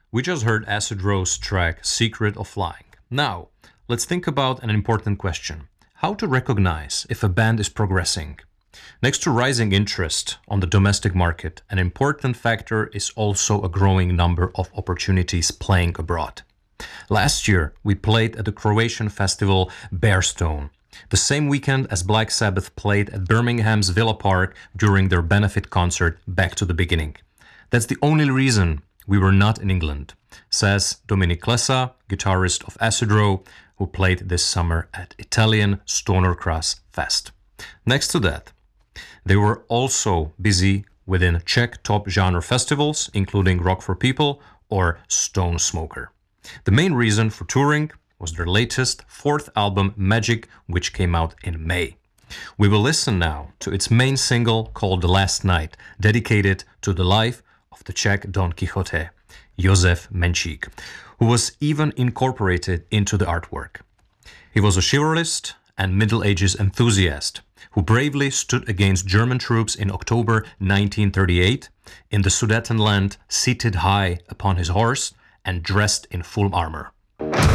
We just heard Acid Rose track Secret of Flying. Now, let's think about an important question. How to recognize if a band is progressing? Next to rising interest on the domestic market, an important factor is also a growing number of opportunities playing abroad. Last year, we played at the Croatian festival Bearstone, the same weekend as Black Sabbath played at Birmingham's Villa Park during their benefit concert Back to the Beginning. That's the only reason we were not in England, says Dominic Klesa, guitarist of Acid Row, who played this summer at Italian Stoner Cross Fest. Next to that, they were also busy within Czech top genre festivals, including Rock for People or Stone Smoker. The main reason for touring was their latest fourth album, Magic, which came out in May. We will listen now to its main single called The Last Night, dedicated to the life of the Czech Don Quixote, Josef Menchik, who was even incorporated into the artwork. He was a chivalrist and Middle Ages enthusiast who bravely stood against German troops in October 1938 in the Sudetenland, seated high upon his horse and dressed in full armor.